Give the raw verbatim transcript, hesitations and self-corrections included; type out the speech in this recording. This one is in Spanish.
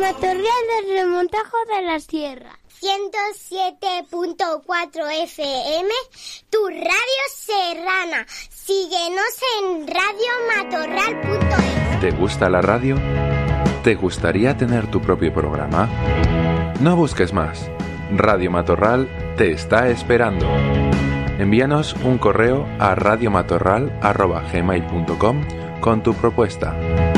Matorral del Remontajo de la Sierra. ciento siete punto cuatro F M, tu radio serrana. Síguenos en radio matorral punto es. ¿Te gusta la radio? ¿Te gustaría tener tu propio programa? No busques más. Radio Matorral te está esperando. Envíanos un correo a radiomatorral arroba gmail punto com con tu propuesta.